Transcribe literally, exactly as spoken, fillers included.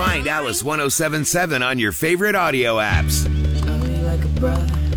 Find Alice ten seventy-seven on your favorite audio apps. Love you like a brother.